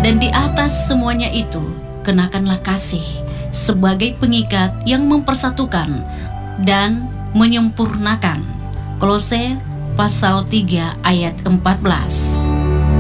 Dan di atas semuanya itu, kenakanlah kasih sebagai pengikat yang mempersatukan dan menyempurnakan. Kolose pasal 3 ayat 14.